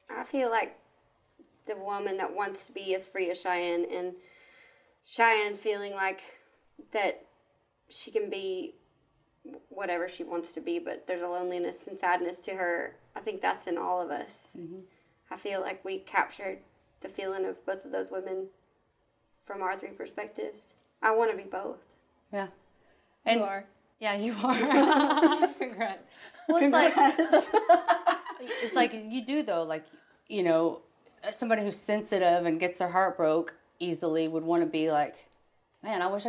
I feel like the woman that wants to be as free as Cheyenne, and Cheyenne feeling like that she can be whatever she wants to be, but there's a loneliness and sadness to her. I think that's in all of us. Mm-hmm. I feel like we captured the feeling of both of those women from our three perspectives. I want to be both. Yeah. And you are. Yeah, you are. Congrats. Well, it's like you do though, like, you know, somebody who's sensitive and gets their heart broke easily would want to be like, man, I wish I